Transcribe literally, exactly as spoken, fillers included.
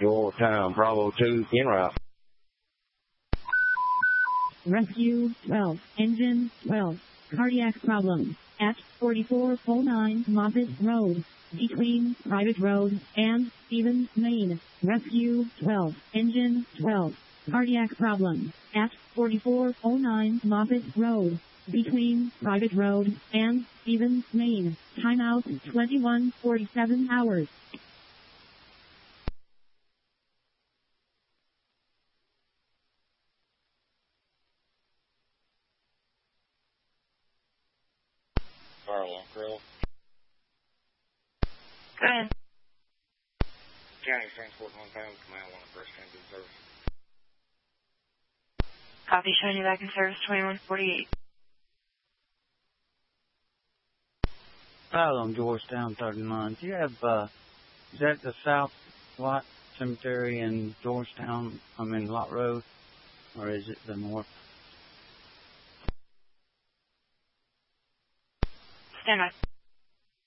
Georgetown, Bravo two, en route. Rescue twelve, engine twelve, cardiac problem at forty-four oh nine Moffett Road, between Private Road and Stevens, Maine. Rescue twelve, engine twelve, cardiac problem at forty-four oh nine Moffett Road, between Private Road and Stevens, Maine. Timeout twenty-one forty-seven hours. Carl, Krill. Go ahead. County Transport one pound, command one, first transit service. Copy, showing you back in service twenty-one forty-eight. File on Georgetown thirty-nine. Do you have, uh, is that the South Lot Cemetery in Georgetown, I mean Lot Road, or is it the North? Stand by.